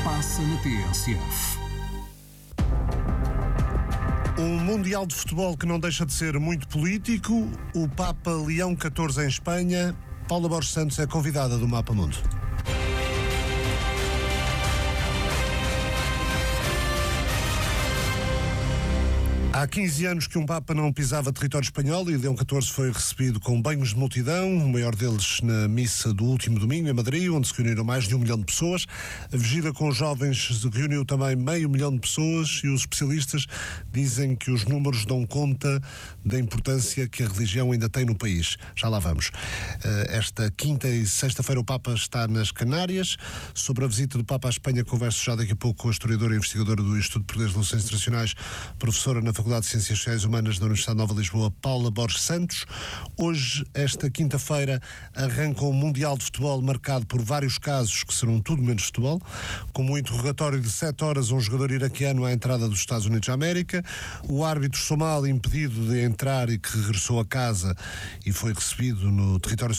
passa na TSF. Um Mundial de Futebol que não deixa de ser muito político, o Papa Leão XIV em Espanha. Paula Borges Santos é convidada do Mapa Mundo. Há 15 anos que um Papa não pisava território espanhol e Leão XIV foi recebido com banhos de multidão, o maior deles na missa do último domingo em Madrid, onde se reuniram mais de 1 milhão de pessoas. A vigília com os jovens reuniu também 500 mil de pessoas e os especialistas dizem que os números dão conta da importância que a religião ainda tem no país. Já lá vamos. Esta quinta e sexta-feira o Papa está nas Canárias. Sobre a visita do Papa à Espanha converso já daqui a pouco com a historiadora e investigadora do Instituto de Poderes de Relações Internacionais, professora na Faculdade de Ciências Sociais e Humanas da Universidade Nova de Lisboa, Paula Borges Santos. Hoje, esta quinta-feira, arranca um Mundial de Futebol marcado por vários casos que serão tudo menos futebol, como o interrogatório de 7 horas a um jogador iraquiano à entrada dos Estados Unidos da América, o árbitro somali impedido de entrar e que regressou a casa e foi recebido no território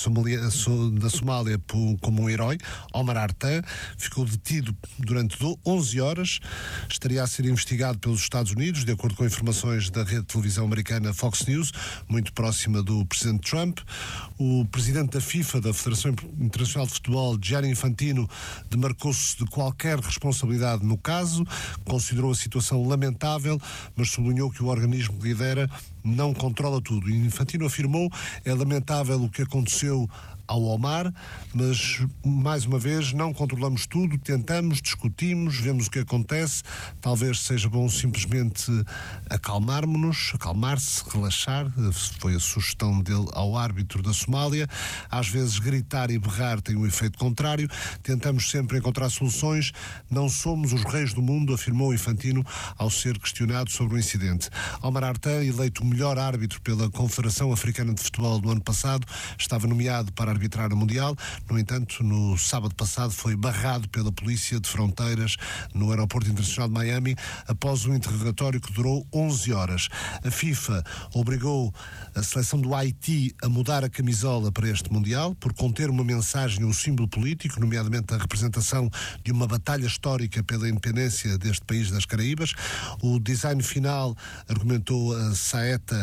da Somália como um herói, Omar Artan, ficou detido durante 11 horas, estaria a ser investigado pelos Estados Unidos, de acordo com informações da rede de televisão americana Fox News, muito próxima do presidente Trump. O presidente da FIFA, da Federação Internacional de Futebol, Gianni Infantino, demarcou-se de qualquer responsabilidade no caso, considerou a situação lamentável, mas sublinhou que o organismo que lidera não controla tudo. E Infantino afirmou: é lamentável o que aconteceu ao Omar, mas, mais uma vez, não controlamos tudo, tentamos, discutimos, vemos o que acontece, talvez seja bom simplesmente acalmarmos-nos, acalmar-se, relaxar, foi a sugestão dele ao árbitro da Somália. Às vezes gritar e berrar tem um efeito contrário, tentamos sempre encontrar soluções, não somos os reis do mundo, afirmou Infantino ao ser questionado sobre o incidente. Omar Artan, eleito o melhor árbitro pela Confederação Africana de Futebol do ano passado, estava nomeado para arbitrar o Mundial. No entanto, no sábado passado foi barrado pela Polícia de Fronteiras no Aeroporto Internacional de Miami após um interrogatório que durou 11 horas. A FIFA obrigou a seleção do Haiti a mudar a camisola para este Mundial por conter uma mensagem ou um símbolo político, nomeadamente a representação de uma batalha histórica pela independência deste país das Caraíbas. O design final, argumentou a SAETA,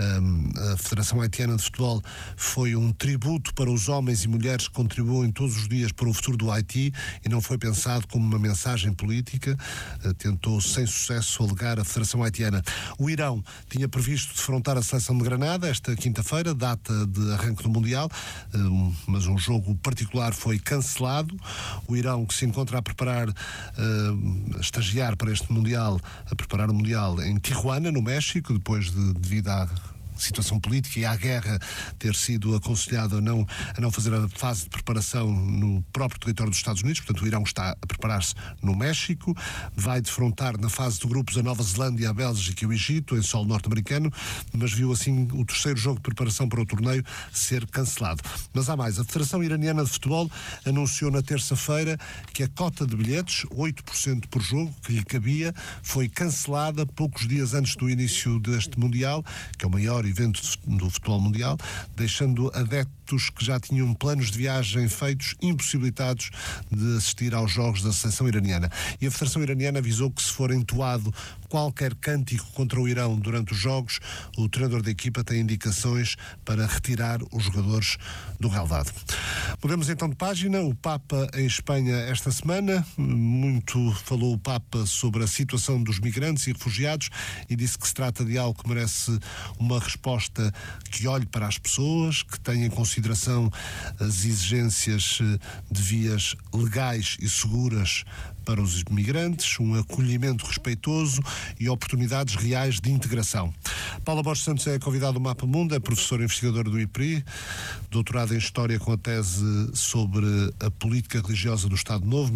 a Federação Haitiana de Futebol, foi um tributo para os homens e mulheres que contribuem todos os dias para o futuro do Haiti e não foi pensado como uma mensagem política. Tentou sem sucesso alegar a Federação Haitiana. O Irão tinha previsto defrontar a seleção de Granada esta quinta-feira, data de arranque do Mundial, mas um jogo particular foi cancelado. O Irão, que se encontra a preparar, a estagiar para este Mundial, a preparar o Mundial em Tijuana, no México, depois devido à situação política e à guerra, ter sido aconselhado a não fazer a fase de preparação no próprio território dos Estados Unidos. Portanto, o Irão está a preparar-se no México, vai defrontar na fase de grupos a Nova Zelândia, a Bélgica e o Egito, em solo norte-americano, mas viu assim o terceiro jogo de preparação para o torneio ser cancelado. Mas há mais. A Federação Iraniana de Futebol anunciou na terça-feira que a cota de bilhetes, 8% por jogo, que lhe cabia, foi cancelada poucos dias antes do início deste Mundial, que é o maior evento do futebol mundial, deixando adeptos que já tinham planos de viagem feitos impossibilitados de assistir aos jogos da seleção iraniana. E a Federação Iraniana avisou que, se for entoado qualquer cântico contra o Irão durante os jogos, o treinador da equipa tem indicações para retirar os jogadores do relvado. Mudamos então de página. O Papa em Espanha esta semana, muito falou o Papa sobre a situação dos migrantes e refugiados e disse que se trata de algo que merece uma resposta que olhe para as pessoas, que tenha em consideração as exigências de vias legais e seguras para os imigrantes, um acolhimento respeitoso e oportunidades reais de integração. Paula Borges Santos é convidada do Mapa Mundo, é professora investigadora do IPRI, doutorada em História com a tese sobre a política religiosa do Estado Novo,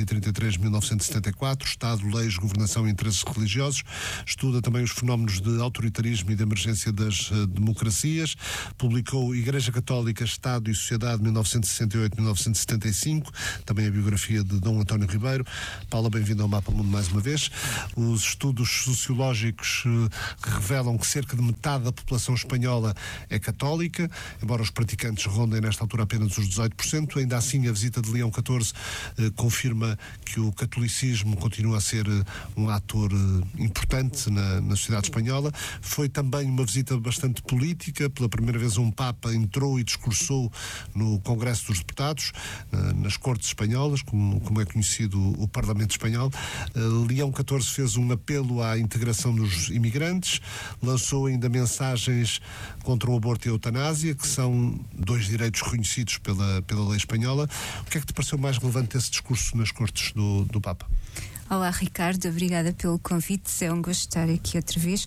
1933-1974, Estado, leis, governação e interesses religiosos. Estuda também os fenómenos de autoritarismo e de emergência das democracias. Publicou Igreja Católica Católica, Estado e Sociedade, 1968-1975, também a biografia de Dom António Ribeiro. Paula, bem-vinda ao Mapa Mundo mais uma vez. Os estudos sociológicos revelam que cerca de metade da população espanhola é católica, embora os praticantes rondem nesta altura apenas os 18%. Ainda assim, a visita de Leão XIV confirma que o catolicismo continua a ser um ator importante na sociedade espanhola. Foi também uma visita bastante política. Pela primeira vez um Papa entrou e discursou no Congresso dos Deputados, nas Cortes Espanholas, como é conhecido o Parlamento Espanhol. Leão XIV fez um apelo à integração dos imigrantes, lançou ainda mensagens contra o aborto e a eutanásia, que são dois direitos reconhecidos pela lei espanhola. O que é que te pareceu mais relevante desse discurso nas Cortes do Papa? Olá, Ricardo, obrigada pelo convite, é um gosto estar aqui outra vez.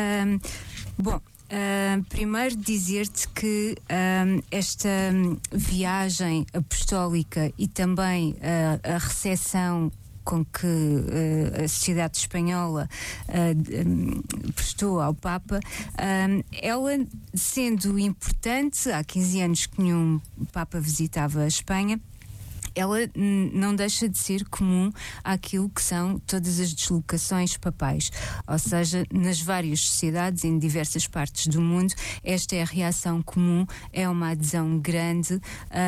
Primeiro dizer-te que esta viagem apostólica e também a recepção com que a sociedade espanhola prestou ao Papa, ela sendo importante, há 15 anos que nenhum Papa visitava a Espanha, ela não deixa de ser comum àquilo que são todas as deslocações papais. Ou seja, nas várias sociedades, em diversas partes do mundo, esta é a reação comum, é uma adesão grande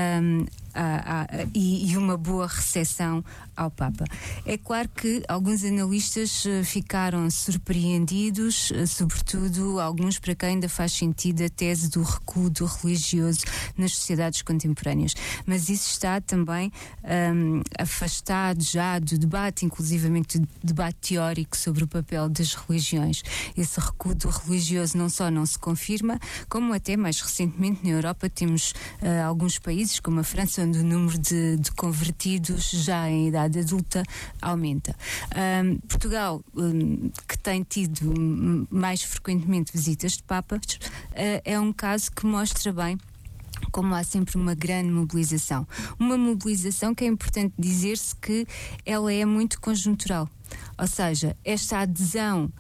e uma boa recepção ao Papa. É claro que alguns analistas ficaram surpreendidos, sobretudo alguns para quem ainda faz sentido a tese do recuo do religioso nas sociedades contemporâneas. Mas isso está também afastado já do debate, inclusivamente do debate teórico sobre o papel das religiões. Esse recuo do religioso não só não se confirma, como até mais recentemente na Europa temos alguns países, como a França, onde o número de convertidos já em idade adulta aumenta. Portugal, que tem tido mais frequentemente visitas de papas, é um caso que mostra bem como há sempre uma grande mobilização. Uma mobilização que é importante dizer-se que ela é muito conjuntural. Ou seja, esta adesão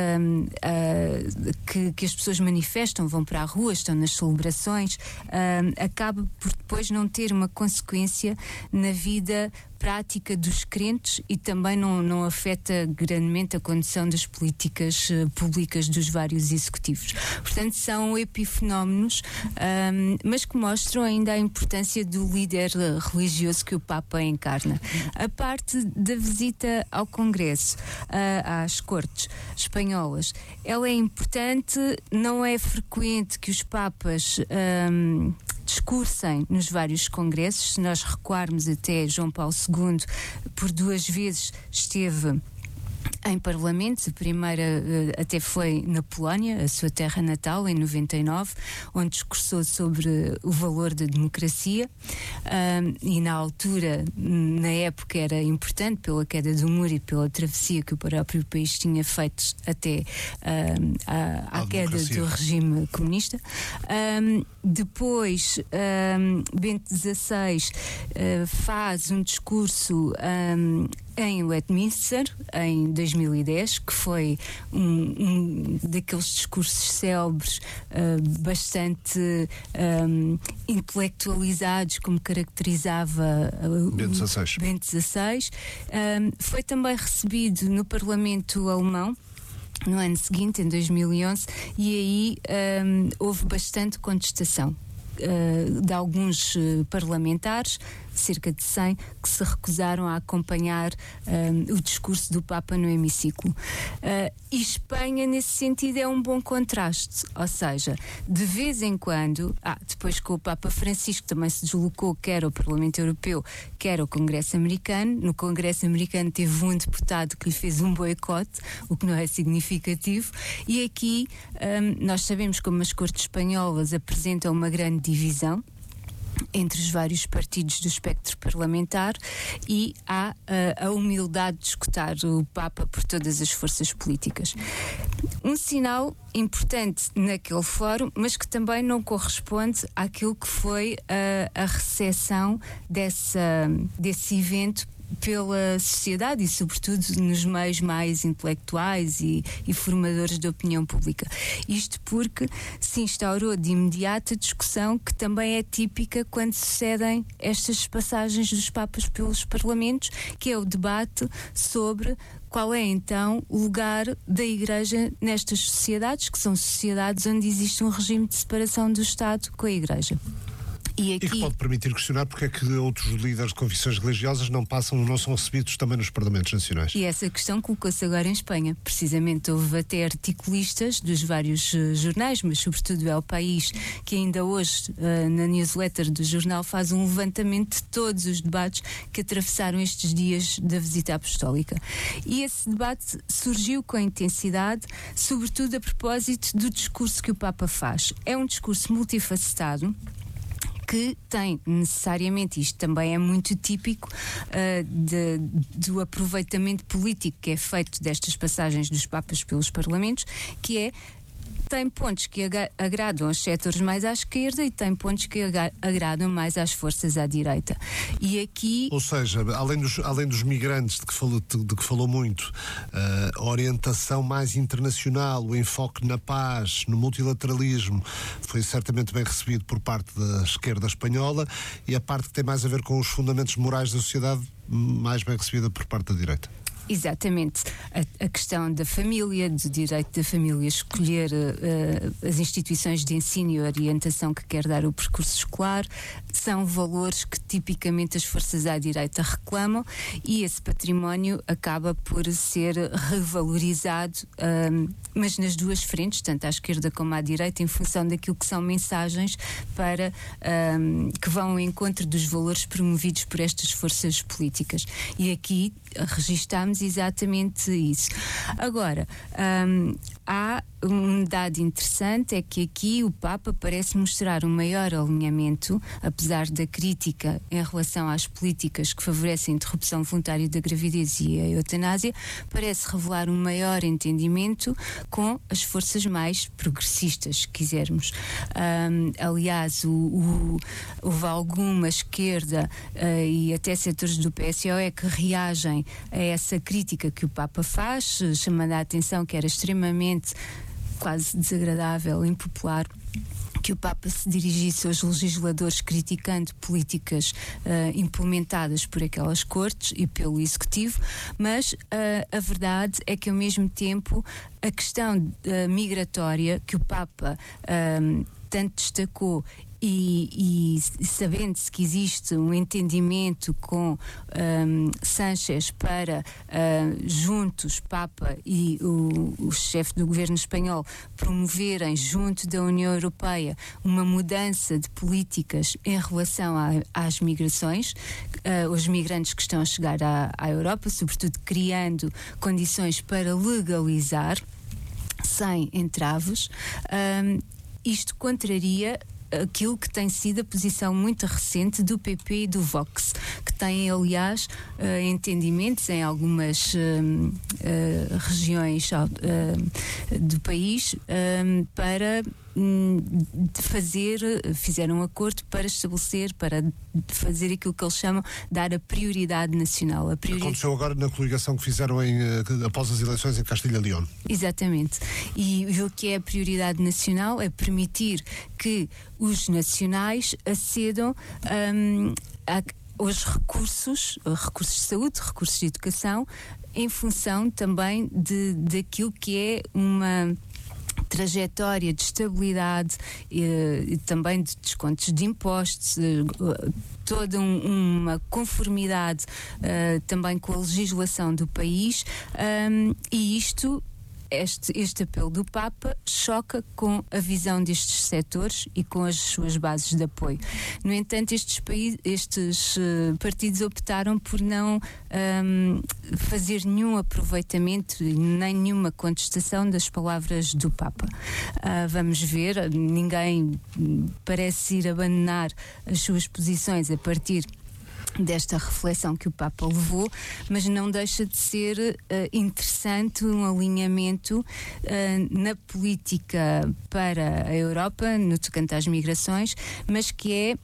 que as pessoas manifestam, vão para a rua, estão nas celebrações, acaba por depois não ter uma consequência na vida prática dos crentes e também não afeta grandemente a condução das políticas públicas dos vários executivos. Portanto, são epifenómenos, mas que mostram ainda a importância do líder religioso que o Papa encarna. A parte da visita ao Congresso, às Cortes Espanholas, ela é importante, não é frequente que os Papas discursem nos vários congressos. Se nós recuarmos até João Paulo II, por 2 vezes esteve em parlamentos. A primeira até foi na Polónia, a sua terra natal, em 99, onde discursou sobre o valor da democracia, e na altura, na época, era importante pela queda do muro e pela travessia que o próprio país tinha feito até à queda do regime comunista. Depois, Bento XVI faz um discurso em Westminster, em 2010, que foi um daqueles discursos célebres, bastante intelectualizados, como caracterizava Bento XVI. Foi também recebido no Parlamento alemão no ano seguinte, em 2011, e aí houve bastante contestação de alguns parlamentares, cerca de 100, que se recusaram a acompanhar o discurso do Papa no hemiciclo. E Espanha, nesse sentido, é um bom contraste, ou seja, de vez em quando, depois que o Papa Francisco também se deslocou, quer ao Parlamento Europeu, quer ao Congresso Americano. No Congresso Americano teve um deputado que lhe fez um boicote, o que não é significativo, e aqui nós sabemos como as Cortes Espanholas apresentam uma grande divisão entre os vários partidos do espectro parlamentar, e há a humildade de escutar o Papa por todas as forças políticas. Um sinal importante naquele fórum, mas que também não corresponde àquilo que foi a recepção desse evento pela sociedade e, sobretudo, nos meios mais intelectuais e formadores de opinião pública. Isto porque se instaurou de imediato a discussão que também é típica quando sucedem estas passagens dos Papas pelos Parlamentos, que é o debate sobre qual é então o lugar da Igreja nestas sociedades, que são sociedades onde existe um regime de separação do Estado com a Igreja. E que pode permitir questionar porque é que outros líderes de confissões religiosas não são recebidos também nos Parlamentos Nacionais. E essa questão colocou-se agora em Espanha. Precisamente houve até articulistas dos vários jornais, mas sobretudo é o País, que ainda hoje, na newsletter do jornal, faz um levantamento de todos os debates que atravessaram estes dias da visita apostólica. E esse debate surgiu com intensidade, sobretudo a propósito do discurso que o Papa faz. É um discurso multifacetado, que tem necessariamente, isto também é muito típico do aproveitamento político que é feito destas passagens dos Papas pelos Parlamentos, que é tem pontos que agradam aos setores mais à esquerda e tem pontos que agradam mais às forças à direita. E aqui... Ou seja, além dos migrantes de que falou muito, a orientação mais internacional, o enfoque na paz, no multilateralismo, foi certamente bem recebido por parte da esquerda espanhola, e a parte que tem mais a ver com os fundamentos morais da sociedade, mais bem recebida por parte da direita. Exatamente. A questão da família, do direito da família escolher as instituições de ensino e orientação que quer dar o percurso escolar, são valores que tipicamente as forças à direita reclamam, e esse património acaba por ser revalorizado, mas nas duas frentes, tanto à esquerda como à direita, em função daquilo que são mensagens que vão ao encontro dos valores promovidos por estas forças políticas. E aqui registamos exatamente isso. Agora, há um dado interessante, é que aqui o Papa parece mostrar um maior alinhamento, apesar da crítica em relação às políticas que favorecem a interrupção voluntária da gravidez e a eutanásia, parece revelar um maior entendimento com as forças mais progressistas, se quisermos. Aliás, houve alguma esquerda e até setores do PSOE que reagem a essa crítica que o Papa faz, chamando a atenção que era extremamente quase desagradável, impopular, que o Papa se dirigisse aos legisladores criticando políticas implementadas por aquelas cortes e pelo Executivo, mas a verdade é que ao mesmo tempo a questão migratória que o Papa tanto destacou, e sabendo-se que existe um entendimento com Sánchez para juntos, Papa e o chefe do governo espanhol, promoverem junto da União Europeia uma mudança de políticas em relação às migrações, os migrantes que estão a chegar à Europa, sobretudo criando condições para legalizar sem entraves. Isto contraria aquilo que tem sido a posição muito recente do PP e do Vox, que têm, aliás, entendimentos em algumas regiões do país para fizeram um acordo para estabelecer, para fazer aquilo que eles chamam dar a prioridade nacional. Aconteceu agora na coligação que fizeram após as eleições em Castilha e León. Exatamente. E o que é a prioridade nacional é permitir que os nacionais acedam aos recursos de saúde, recursos de educação, em função também daquilo que é uma trajetória de estabilidade e também de descontos de impostos, toda uma conformidade também com a legislação do país, e este apelo do Papa choca com a visão destes setores e com as suas bases de apoio. No entanto, estes partidos optaram por não fazer nenhum aproveitamento e nem nenhuma contestação das palavras do Papa. Vamos ver, ninguém parece ir abandonar as suas posições a partir desta reflexão que o Papa levou, mas não deixa de ser interessante um alinhamento na política para a Europa, no tocante às migrações, mas que é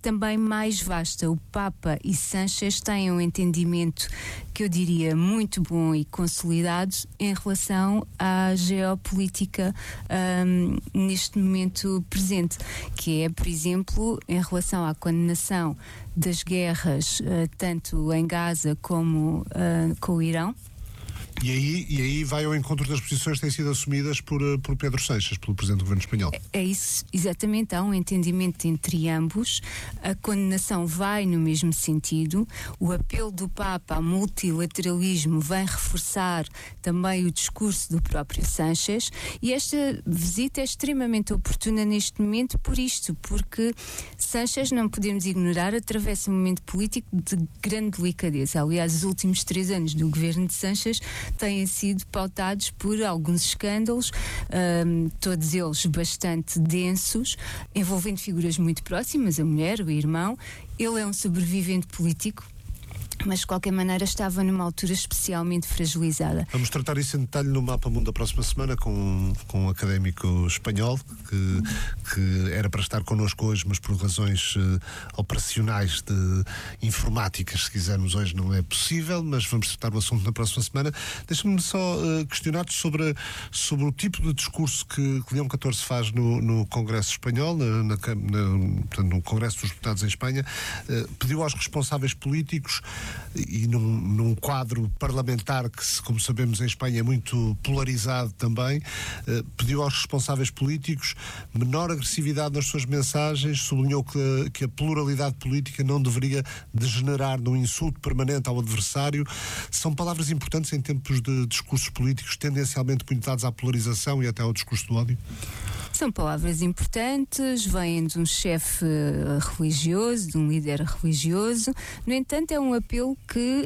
também mais vasta. O Papa e Sánchez têm um entendimento que eu diria muito bom e consolidado em relação à geopolítica neste momento presente, que é, por exemplo, em relação à condenação das guerras, tanto em Gaza como com o Irão. E aí vai ao encontro das posições que têm sido assumidas por Pedro Sánchez, pelo Presidente do Governo Espanhol. É isso, exatamente. Há um entendimento entre ambos. A condenação vai no mesmo sentido. O apelo do Papa ao multilateralismo vem reforçar também o discurso do próprio Sánchez. E esta visita é extremamente oportuna neste momento por isto, porque Sánchez, não podemos ignorar, atravessa um momento político de grande delicadeza. Aliás, os últimos 3 anos do governo de Sánchez têm sido pautados por alguns escândalos, todos eles bastante densos, envolvendo figuras muito próximas, a mulher, o irmão. Ele é um sobrevivente político, mas de qualquer maneira estava numa altura especialmente fragilizada. Vamos tratar isso em detalhe no Mapa Mundo da próxima semana com um académico espanhol que era para estar connosco hoje, mas por razões operacionais de informáticas, se quisermos, hoje não é possível, mas vamos tratar o assunto na próxima semana. Deixa-me só questionar-te sobre o tipo de discurso que Leão XIV faz no Congresso Espanhol, no Congresso dos Deputados em Espanha. Pediu aos responsáveis políticos, e num quadro parlamentar que, como sabemos, em Espanha é muito polarizado também, pediu aos responsáveis políticos menor agressividade nas suas mensagens, sublinhou que a pluralidade política não deveria degenerar num insulto permanente ao adversário. São palavras importantes em tempos de discursos políticos tendencialmente muito dados à polarização e até ao discurso do ódio? São palavras importantes, vêm de um chefe religioso, de um líder religioso. No entanto, é um apelo que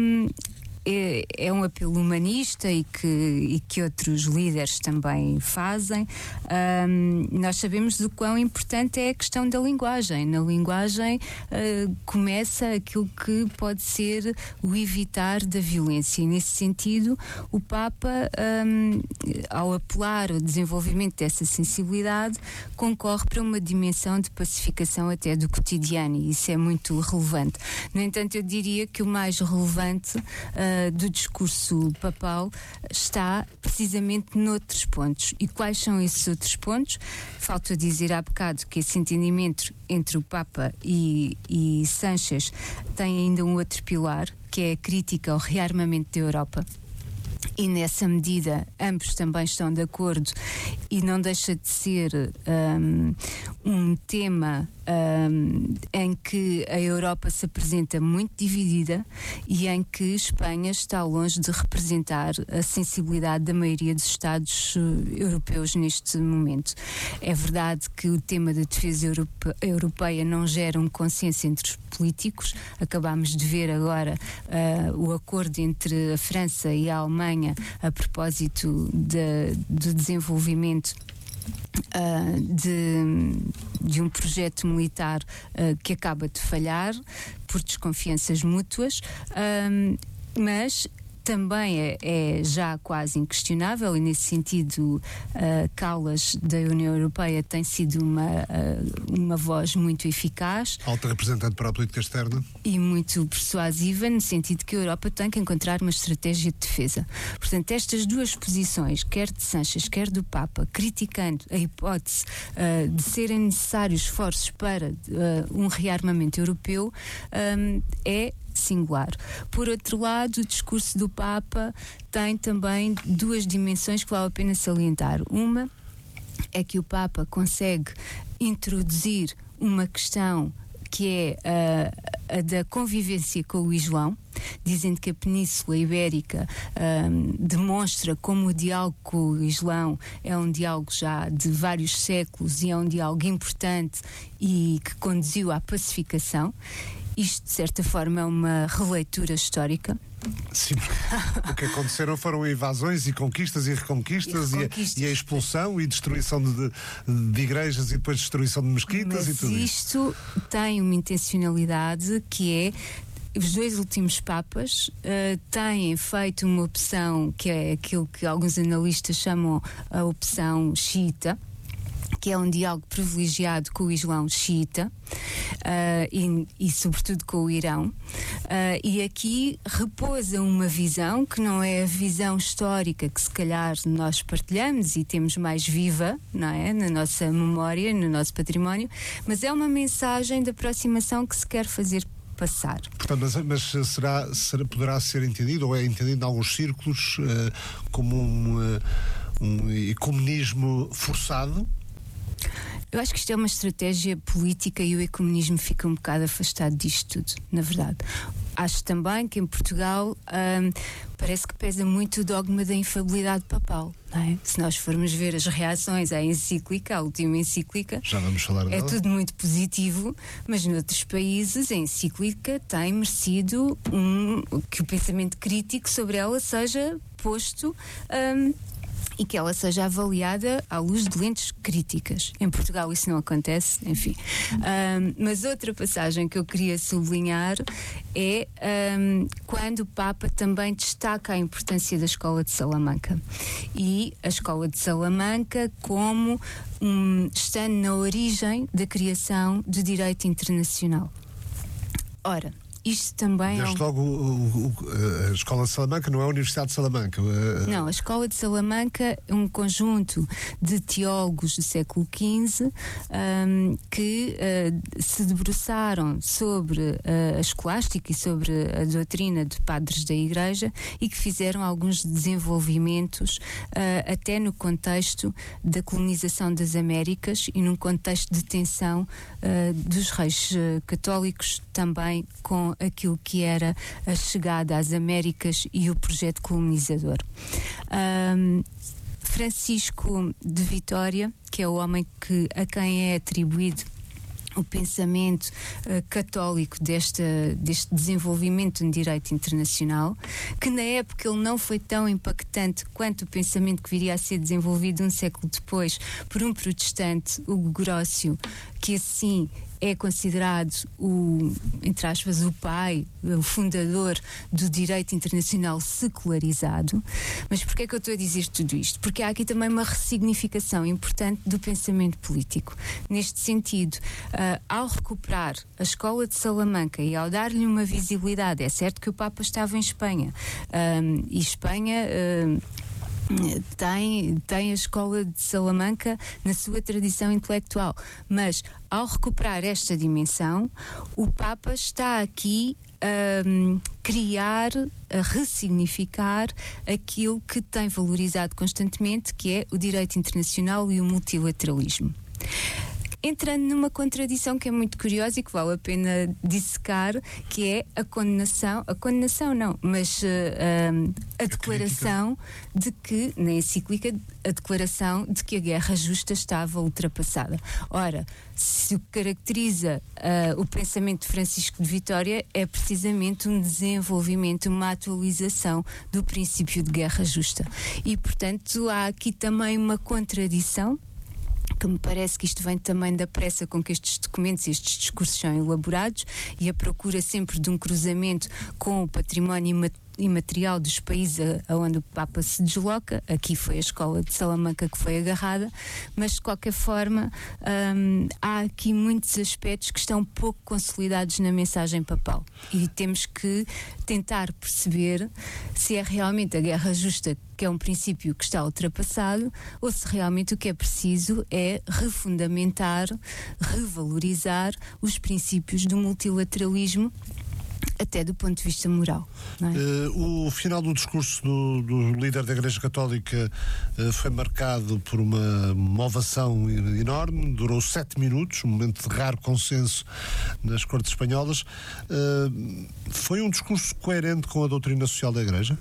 é um apelo humanista e que outros líderes também fazem. Nós sabemos do quão importante é a questão da linguagem. Na linguagem começa aquilo que pode ser o evitar da violência, e nesse sentido o Papa, ao apelar ao desenvolvimento dessa sensibilidade, concorre para uma dimensão de pacificação até do cotidiano, e isso é muito relevante. No entanto, eu diria que o mais relevante do discurso papal está precisamente noutros pontos. E quais são esses outros pontos? Falta dizer há bocado que esse entendimento entre o Papa e Sánchez tem ainda um outro pilar, que é a crítica ao rearmamento da Europa. E nessa medida ambos também estão de acordo, e não deixa de ser um tema em que a Europa se apresenta muito dividida e em que Espanha está longe de representar a sensibilidade da maioria dos Estados europeus neste momento. É verdade que o tema da defesa europeia não gera um consenso entre os políticos. Acabámos de ver agora o acordo entre a França e a Alemanha a propósito do desenvolvimento de um projeto militar que acaba de falhar por desconfianças mútuas, mas também é já quase inquestionável, e nesse sentido Callas da União Europeia tem sido uma voz muito eficaz, alta representante para a política externa, e muito persuasiva, no sentido que a Europa tem que encontrar uma estratégia de defesa. Portanto, estas duas posições, quer de Sánchez, quer do Papa, criticando a hipótese de serem necessários esforços para um rearmamento europeu, é singular. Por outro lado, o discurso do Papa tem também duas dimensões que vale a pena salientar. Uma é que o Papa consegue introduzir uma questão que é a da convivência com o Islão, dizendo que a Península Ibérica demonstra como o diálogo com o Islão é um diálogo já de vários séculos e é um diálogo importante e que conduziu à pacificação. Isto, de certa forma, é uma releitura histórica. Sim, o que aconteceram foram invasões e conquistas e reconquistas e a expulsão e destruição de igrejas e depois destruição de mesquitas. Mas e tudo isto tem uma intencionalidade que é: os dois últimos papas têm feito uma opção que é aquilo que alguns analistas chamam a opção xiita, que é um diálogo privilegiado com o Islão xiita e sobretudo com o Irão, e aqui repousa uma visão que não é a visão histórica que se calhar nós partilhamos e temos mais viva, não é? Na nossa memória, no nosso património, mas é uma mensagem de aproximação que se quer fazer passar. Portanto, mas poderá ser entendido, ou é entendido em alguns círculos, como um ecumenismo forçado? Eu acho que isto é uma estratégia política e o ecumenismo fica um bocado afastado disto tudo, na verdade. Acho também que em Portugal parece que pesa muito o dogma da infalibilidade papal, não é? Se nós formos ver as reações à encíclica, à última encíclica, já vamos falar dela. É tudo muito positivo, mas noutros países a encíclica tem merecido que o pensamento crítico sobre ela seja posto e que ela seja avaliada à luz de lentes críticas. Em Portugal isso não acontece, enfim. Mas outra passagem que eu queria sublinhar é quando o Papa também destaca a importância da Escola de Salamanca. E a Escola de Salamanca como estando na origem da criação do direito internacional. Ora, isto também desde logo a Escola de Salamanca não é a Universidade de Salamanca. Não, a Escola de Salamanca é um conjunto de teólogos do século XV que se debruçaram sobre a escolástica e sobre a doutrina de padres da Igreja e que fizeram alguns desenvolvimentos até no contexto da colonização das Américas e num contexto de tensão dos reis católicos também com aquilo que era a chegada às Américas e o projeto colonizador. Francisco de Vitória, que é o homem a quem é atribuído o pensamento católico deste desenvolvimento no direito internacional, que na época ele não foi tão impactante quanto o pensamento que viria a ser desenvolvido um século depois por um protestante, Hugo Grocio, que assim é considerado entre aspas, o pai, o fundador do direito internacional secularizado. Mas porquê é que eu estou a dizer tudo isto? Porque há aqui também uma ressignificação importante do pensamento político. Neste sentido, ao recuperar a Escola de Salamanca e ao dar-lhe uma visibilidade, é certo que o Papa estava em Espanha, e Espanha tem a Escola de Salamanca na sua tradição intelectual, mas ao recuperar esta dimensão, o Papa está aqui a ressignificar aquilo que tem valorizado constantemente, que é o direito internacional e o multilateralismo. Entrando numa contradição que é muito curiosa e que vale a pena dissecar, que é a declaração de que, na encíclica, a declaração de que a guerra justa estava ultrapassada. Ora, se o que caracteriza o pensamento de Francisco de Vitória é precisamente um desenvolvimento, uma atualização do princípio de guerra justa. E, portanto, há aqui também uma contradição, que me parece que isto vem também da pressa com que estes documentos, estes discursos são elaborados e a procura sempre de um cruzamento com o património imaterial dos países aonde o Papa se desloca. Aqui foi a Escola de Salamanca que foi agarrada, mas de qualquer forma há aqui muitos aspectos que estão pouco consolidados na mensagem papal e temos que tentar perceber se é realmente a guerra justa que é um princípio que está ultrapassado ou se realmente o que é preciso é refundamentar, revalorizar os princípios do multilateralismo até do ponto de vista moral. Não é? O final do discurso do líder da Igreja Católica foi marcado por uma ovação enorme, durou 7 minutos, um momento de raro consenso nas Cortes Espanholas. Foi um discurso coerente com a doutrina social da Igreja?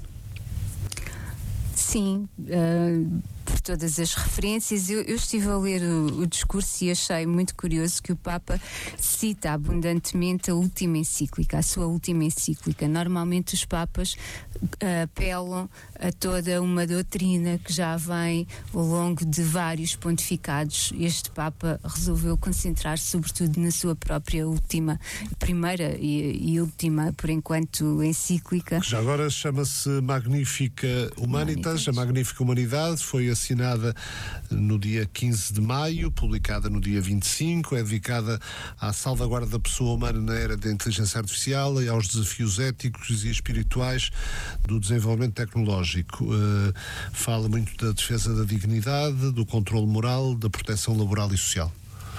Sim, por todas as referências. Eu estive a ler o discurso e achei muito curioso que o Papa cita abundantemente a última encíclica, a sua última encíclica. Normalmente os Papas apelam a toda uma doutrina que já vem ao longo de vários pontificados. Este Papa resolveu concentrar-se sobretudo na sua própria primeira e última, por enquanto, encíclica. Que já agora chama-se Magnifica Humanitas, a Magnífica Humanidade, foi assim assinada no dia 15 de maio, publicada no dia 25, é dedicada à salvaguarda da pessoa humana na era da inteligência artificial e aos desafios éticos e espirituais do desenvolvimento tecnológico. Fala muito da defesa da dignidade, do controle moral, da proteção laboral e social.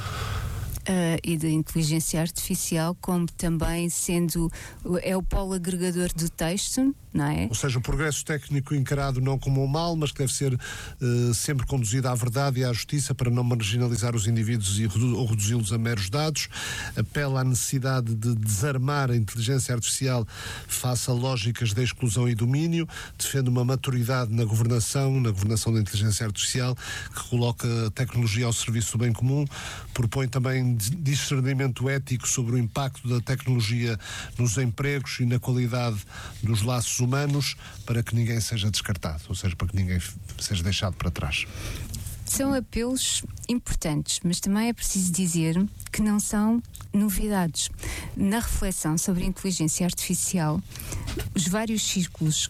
E da inteligência artificial, como também sendo é o polo agregador do texto, não é? Ou seja, o progresso técnico encarado não como um mal, mas que deve ser sempre conduzido à verdade e à justiça para não marginalizar os indivíduos ou reduzi-los a meros dados. Apela à necessidade de desarmar a inteligência artificial face a lógicas de exclusão e domínio, defende uma maturidade na governação da inteligência artificial, que coloca a tecnologia ao serviço do bem comum, propõe também discernimento ético sobre o impacto da tecnologia nos empregos e na qualidade dos laços humanos, para que ninguém seja descartado, ou seja, para que ninguém seja deixado para trás. São apelos importantes, mas também é preciso dizer que não são novidades. Na reflexão sobre a inteligência artificial, os vários círculos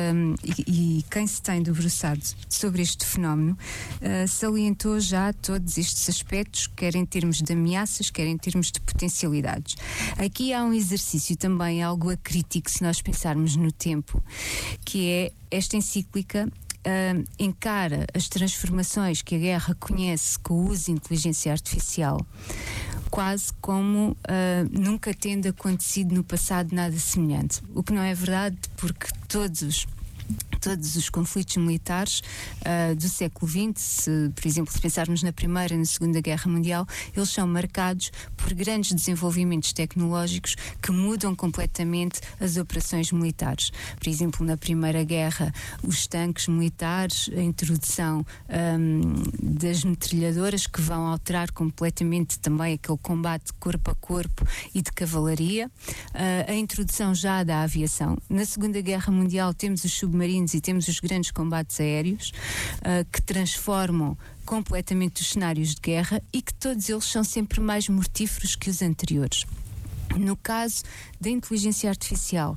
e quem se tem debruçado sobre este fenómeno salientou já todos estes aspectos, quer em termos de ameaças, quer em termos de potencialidades. Aqui há um exercício também algo acrítico, se nós pensarmos no tempo, que é esta encíclica encara as transformações que a guerra conhece com o uso de inteligência artificial quase como nunca tendo acontecido no passado nada semelhante. O que não é verdade, porque todos os conflitos militares do século XX, por exemplo, se pensarmos na Primeira e na Segunda Guerra Mundial, eles são marcados por grandes desenvolvimentos tecnológicos que mudam completamente as operações militares. Por exemplo, na Primeira Guerra, os tanques militares, a introdução das metralhadoras, que vão alterar completamente também aquele combate corpo a corpo e de cavalaria, a introdução já da aviação. Na Segunda Guerra Mundial temos os submarinos e temos os grandes combates aéreos que transformam completamente os cenários de guerra e que todos eles são sempre mais mortíferos que os anteriores. No caso da inteligência artificial,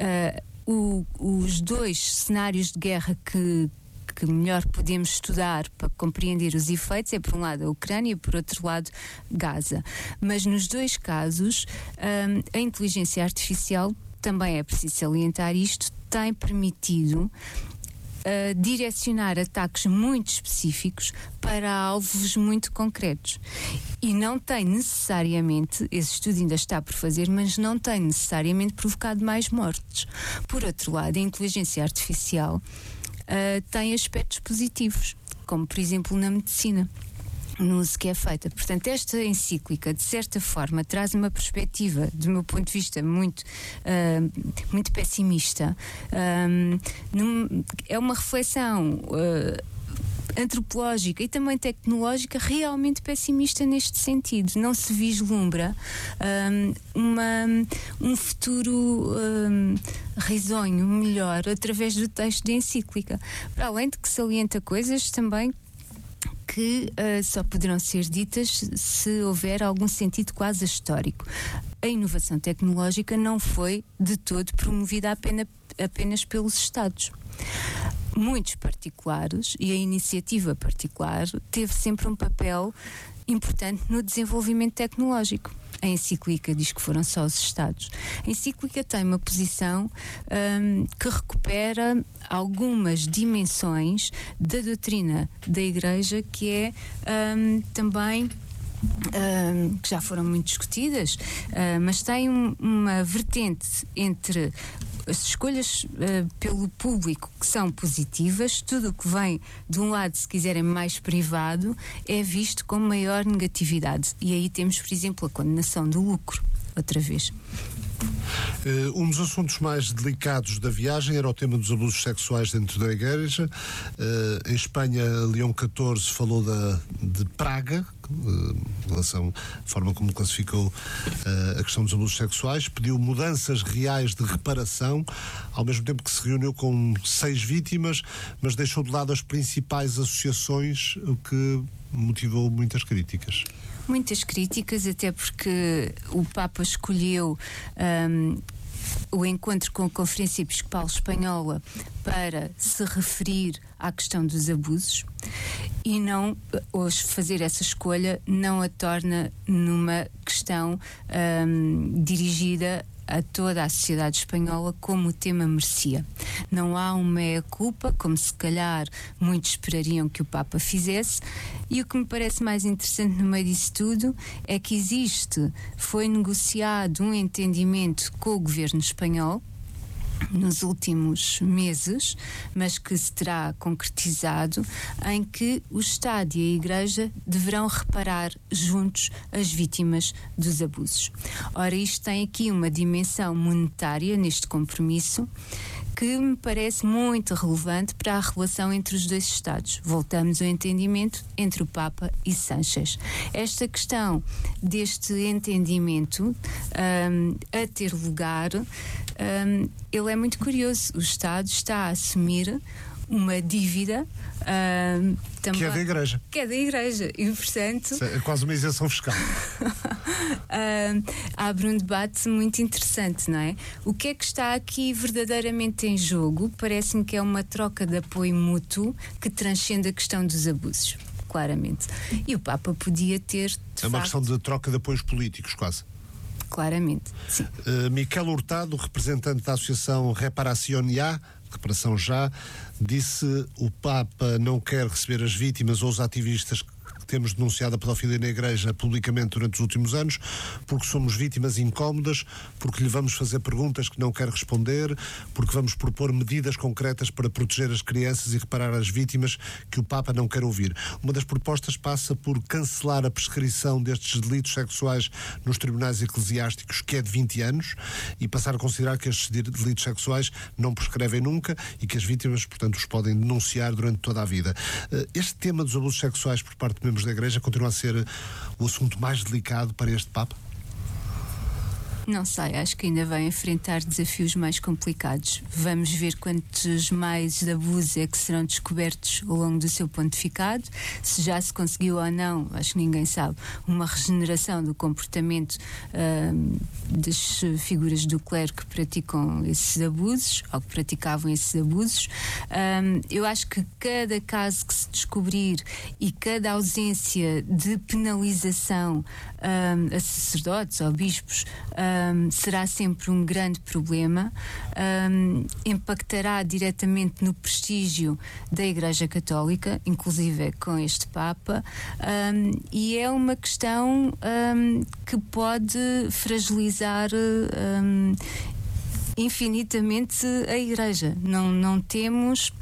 os dois cenários de guerra que melhor podemos estudar para compreender os efeitos é, por um lado, a Ucrânia e, por outro lado, Gaza. Mas nos dois casos, a inteligência artificial, também é preciso salientar isto, tem permitido direcionar ataques muito específicos para alvos muito concretos. E não tem necessariamente, esse estudo ainda está por fazer, mas não tem necessariamente provocado mais mortes. Por outro lado, a inteligência artificial tem aspectos positivos, como por exemplo na medicina, no uso que é feita. Portanto, esta encíclica, de certa forma, traz uma perspectiva, do meu ponto de vista, muito pessimista. É uma reflexão antropológica e também tecnológica realmente pessimista neste sentido. Não se vislumbra um futuro risonho, melhor, através do texto da encíclica. Para além de que salienta coisas também que só poderão ser ditas se houver algum sentido quase histórico. A inovação tecnológica não foi de todo promovida apenas pelos Estados. Muitos particulares, e a iniciativa particular, teve sempre um papel importante no desenvolvimento tecnológico. A encíclica diz que foram só os Estados. A encíclica tem uma posição que recupera algumas dimensões da doutrina da Igreja, que é também que já foram muito discutidas, mas tem uma vertente entre as escolhas pelo público que são positivas. Tudo o que vem de um lado, se quiserem, mais privado, é visto com maior negatividade. E aí temos, por exemplo, a condenação do lucro, outra vez. Um dos assuntos mais delicados da viagem era o tema dos abusos sexuais dentro da Igreja. Em Espanha, Leão XIV falou de praga, em relação à forma como classificou a questão dos abusos sexuais, pediu mudanças reais de reparação, ao mesmo tempo que se reuniu com 6 vítimas, mas deixou de lado as principais associações, o que motivou muitas críticas. Muitas críticas, até porque o Papa escolheu o encontro com a Conferência Episcopal Espanhola para se referir à questão dos abusos e não, hoje fazer essa escolha não a torna numa questão dirigida a toda a sociedade espanhola como o tema merecia. Não há uma meia-culpa, como se calhar muitos esperariam que o Papa fizesse, e o que me parece mais interessante no meio disso tudo é que foi negociado um entendimento com o governo espanhol nos últimos meses, mas que se terá concretizado, em que o Estado e a Igreja deverão reparar juntos as vítimas dos abusos. Ora, isto tem aqui uma dimensão monetária neste compromisso que me parece muito relevante para a relação entre os dois Estados. Voltamos ao entendimento entre o Papa e Sánchez. Esta questão deste entendimento a ter lugar, ele é muito curioso. O Estado está a assumir uma dívida também, que é da Igreja. Que é da Igreja. E, portanto, é quase uma isenção fiscal. Abre um debate muito interessante, não é? O que é que está aqui verdadeiramente em jogo? Parece-me que é uma troca de apoio mútuo que transcende a questão dos abusos, claramente. E o Papa podia ter, é uma questão de troca de apoios políticos, quase. Claramente, sim. Miquel Hurtado, representante da Associação Reparación Ya, Reparação Já, disse: o Papa não quer receber as vítimas ou os ativistas que temos denunciado a pedofilia na Igreja publicamente durante os últimos anos, porque somos vítimas incómodas, porque lhe vamos fazer perguntas que não quer responder, porque vamos propor medidas concretas para proteger as crianças e reparar as vítimas que o Papa não quer ouvir. Uma das propostas passa por cancelar a prescrição destes delitos sexuais nos tribunais eclesiásticos, que é de 20 anos, e passar a considerar que estes delitos sexuais não prescrevem nunca e que as vítimas, portanto, os podem denunciar durante toda a vida. Este tema dos abusos sexuais por parte de membros da Igreja continua a ser o assunto mais delicado para este Papa? Não sei, acho que ainda vai enfrentar desafios mais complicados. Vamos ver quantos mais abusos é que serão descobertos ao longo do seu pontificado. Se já se conseguiu ou não, acho que ninguém sabe, uma regeneração do comportamento das figuras do clero que praticam esses abusos, ou que praticavam esses abusos. Eu acho que cada caso que se descobrir e cada ausência de penalização a sacerdotes ou bispos será sempre um grande problema, impactará diretamente no prestígio da Igreja Católica, inclusive com este Papa, e é uma questão que pode fragilizar infinitamente a Igreja. Não temos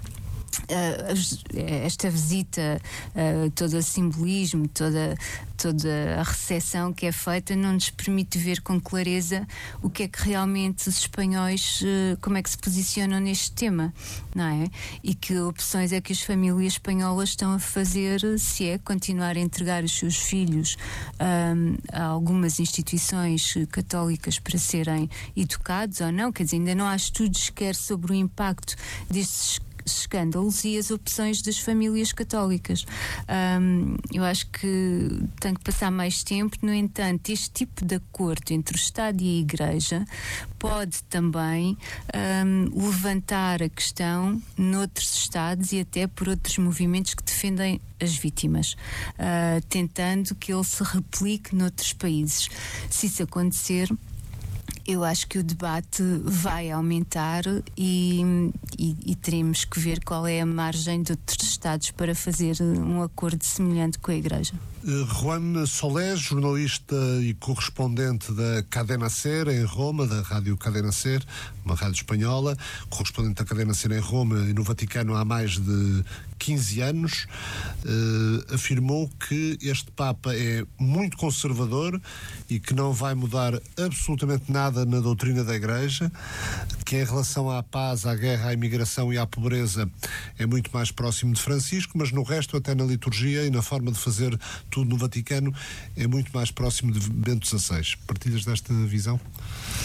esta visita, todo o simbolismo, toda a recepção que é feita não nos permite ver com clareza o que é que realmente os espanhóis, como é que se posicionam neste tema, não é? E que opções é que as famílias espanholas estão a fazer, se é continuar a entregar os seus filhos a algumas instituições católicas para serem educados ou não. Quer dizer, ainda não há estudos sequer sobre o impacto destes escândalos e as opções das famílias católicas. Eu acho que tem que passar mais tempo. No entanto, este tipo de acordo entre o Estado e a Igreja pode também levantar a questão noutros Estados e até por outros movimentos que defendem as vítimas, tentando que ele se replique noutros países. Se isso acontecer, eu acho que o debate vai aumentar e teremos que ver qual é a margem de outros Estados para fazer um acordo semelhante com a Igreja. Juan Solé, jornalista e correspondente da Cadena Ser em Roma, da Rádio Cadena Ser, uma rádio espanhola, correspondente da Cadena Ser em Roma e no Vaticano há mais de 15 anos, afirmou que este Papa é muito conservador e que não vai mudar absolutamente nada na doutrina da Igreja, que em relação à paz, à guerra, à imigração e à pobreza é muito mais próximo de Francisco, mas no resto, até na liturgia e na forma de fazer tudo no Vaticano, é muito mais próximo de Bento XVI. Partilhas desta visão?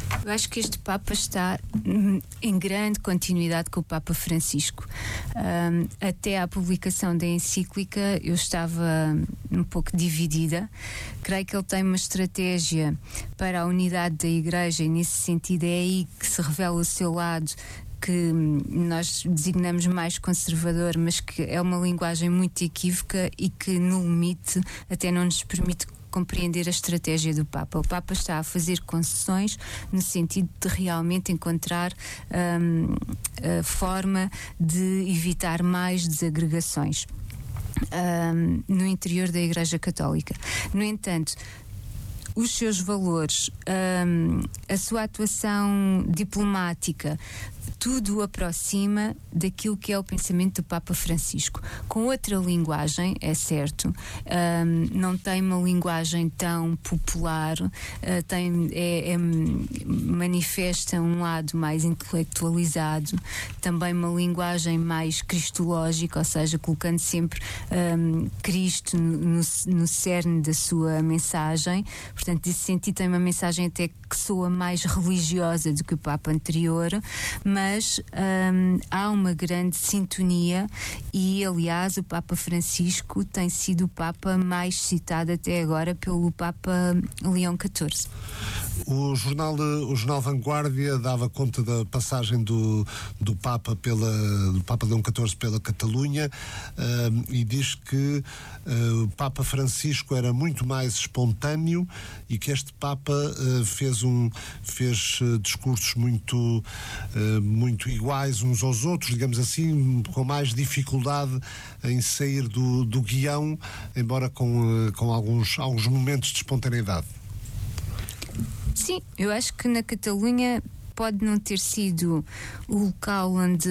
Eu acho que este Papa está em grande continuidade com o Papa Francisco. Até à publicação da encíclica eu estava um pouco dividida. Creio que ele tem uma estratégia para a unidade da Igreja e nesse sentido é aí que se revela o seu lado que nós designamos mais conservador, mas que é uma linguagem muito equívoca e que no limite até não nos permite compreender a estratégia do Papa. O Papa está a fazer concessões no sentido de realmente encontrar a forma de evitar mais desagregações no interior da Igreja Católica. No entanto, os seus valores, a sua atuação diplomática, tudo o aproxima daquilo que é o pensamento do Papa Francisco. Com outra linguagem, é certo, não tem uma linguagem tão popular, manifesta um lado mais intelectualizado, também uma linguagem mais cristológica, ou seja, colocando sempre Cristo no cerne da sua mensagem. Portanto, nesse sentido tem uma mensagem até que soa mais religiosa do que o Papa anterior, mas há uma grande sintonia e, aliás, o Papa Francisco tem sido o Papa mais citado até agora pelo Papa Leão XIV. O jornal Vanguardia dava conta da passagem do Papa Leão XIV pela Catalunha e diz que o Papa Francisco era muito mais espontâneo e que este Papa fez discursos muito iguais uns aos outros, digamos assim, com mais dificuldade em sair do guião, embora com alguns momentos de espontaneidade. Sim, eu acho que na Catalunha pode não ter sido o local onde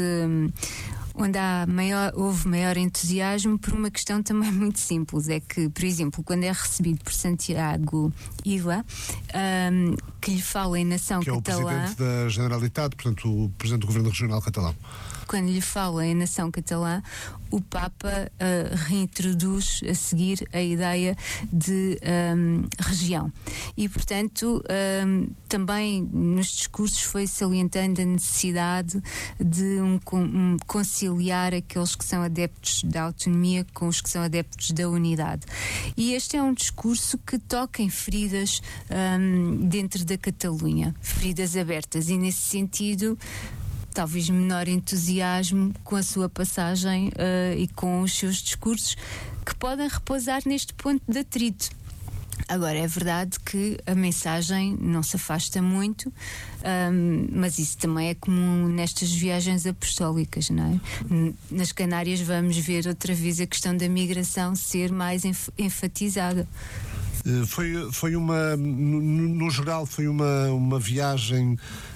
houve maior entusiasmo por uma questão também muito simples. É que, por exemplo, quando é recebido por Santiago Illa, que lhe fala em nação catalã... Que é o Presidente da Generalitat, portanto, o Presidente do Governo Regional Catalão. Quando lhe fala em nação catalã, o Papa reintroduz a seguir a ideia de região. E, portanto, também nos discursos foi salientando a necessidade de conciliar aqueles que são adeptos da autonomia com os que são adeptos da unidade. E este é um discurso que toca em feridas dentro da Catalunha, feridas abertas, e nesse sentido talvez menor entusiasmo com a sua passagem e com os seus discursos, que podem repousar neste ponto de atrito. Agora, é verdade que a mensagem não se afasta muito, mas isso também é comum nestas viagens apostólicas, não é? Nas Canárias vamos ver outra vez a questão da migração ser mais enfatizada. No geral, foi uma viagem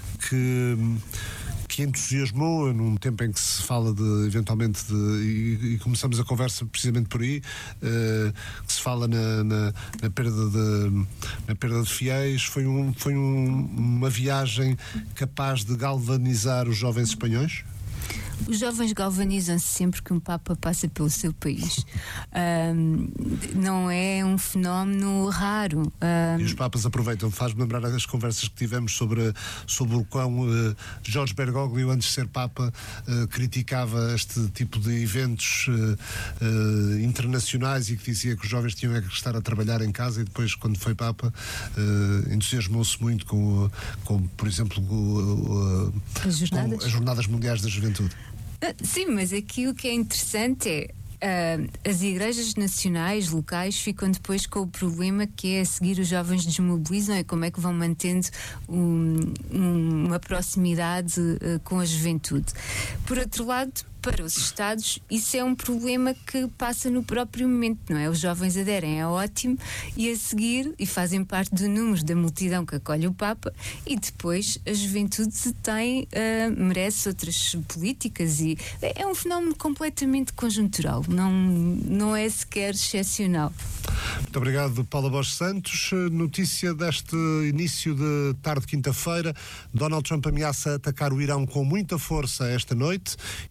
que entusiasmou num tempo em que se fala e começamos a conversa precisamente por aí, que se fala na perda de fiéis. Foi uma viagem capaz de galvanizar os jovens espanhóis? Os jovens galvanizam-se sempre que um Papa passa pelo seu país. Não é um fenómeno raro. E os Papas aproveitam. Faz-me lembrar as conversas que tivemos sobre o quão Jorge Bergoglio, antes de ser Papa, criticava este tipo de eventos internacionais e que dizia que os jovens tinham que estar a trabalhar em casa, e depois, quando foi Papa, entusiasmou-se muito com, por exemplo, as Jornadas Mundiais da Juventude. Sim, mas aquilo que é interessante é as igrejas nacionais, locais, ficam depois com o problema que é a seguir os jovens desmobilizam e como é que vão mantendo uma proximidade com a juventude. Por outro lado, para os Estados, isso é um problema que passa no próprio momento, não é? Os jovens aderem, é ótimo, e a seguir, e fazem parte do número da multidão que acolhe o Papa, e depois a juventude merece outras políticas, e é um fenómeno completamente conjuntural, não é sequer excepcional. Muito obrigado, Paula Borges Santos. Notícia deste início de tarde de quinta-feira: Donald Trump ameaça atacar o Irão com muita força esta noite e tomar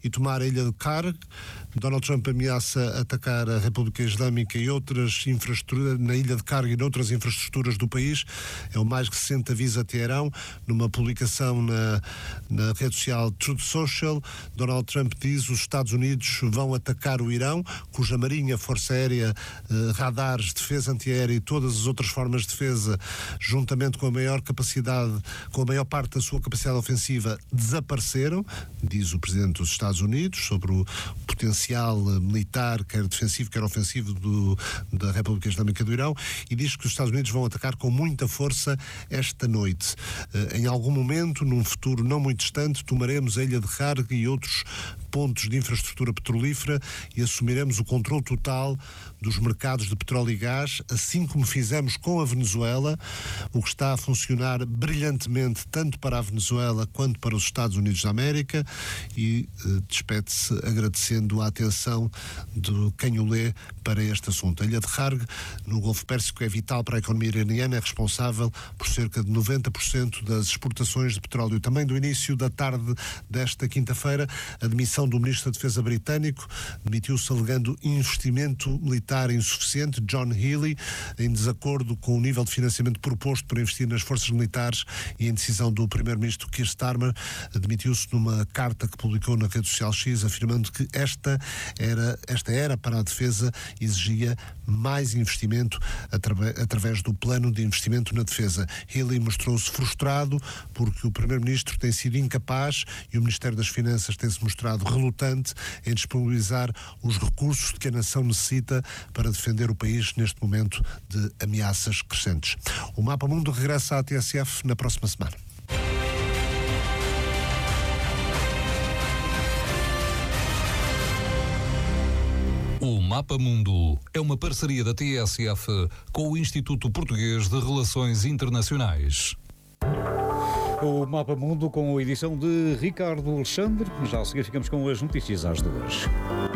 a ilha de Karg. Donald Trump ameaça atacar a República Islâmica e outras infraestruturas, na ilha de Karg e noutras infraestruturas do país. É o mais recente aviso a Teherão. Numa publicação na rede social Truth Social, Donald Trump diz que os Estados Unidos vão atacar o Irão, cuja marinha, força aérea, radares, defesa antiaérea e todas as outras formas de defesa, juntamente com a maior parte da sua capacidade ofensiva, desapareceram, diz o Presidente dos Estados Unidos, sobre o potencial militar, quer defensivo, quer ofensivo da República Islâmica do Irão, e diz que os Estados Unidos vão atacar com muita força esta noite. Em algum momento, num futuro não muito distante, tomaremos a ilha de Karg e outros pontos de infraestrutura petrolífera e assumiremos o controle total dos mercados de petróleo e gás, assim como fizemos com a Venezuela, o que está a funcionar brilhantemente tanto para a Venezuela quanto para os Estados Unidos da América, e despede-se agradecendo a atenção de quem o lê para este assunto. A ilha de Karg, no Golfo Pérsico, é vital para a economia iraniana, é responsável por cerca de 90% das exportações de petróleo. Também do início da tarde desta quinta-feira, a demissão do Ministro da Defesa britânico, demitiu-se alegando investimento militar insuficiente. John Healey, em desacordo com o nível de financiamento proposto para investir nas forças militares e em decisão do Primeiro-Ministro Keir Starmer, demitiu-se numa carta que publicou na rede social X, afirmando que esta era para a defesa, exigia mais investimento através do plano de investimento na defesa. Healey mostrou-se frustrado porque o Primeiro-Ministro tem sido incapaz e o Ministério das Finanças tem-se mostrado relutante em disponibilizar os recursos de que a nação necessita para defender o país neste momento de ameaças crescentes. O Mapa Mundo regressa à TSF na próxima semana. O Mapa Mundo é uma parceria da TSF com o Instituto Português de Relações Internacionais. O Mapa Mundo com a edição de Ricardo Alexandre. Já a seguir ficamos com as notícias às 2h.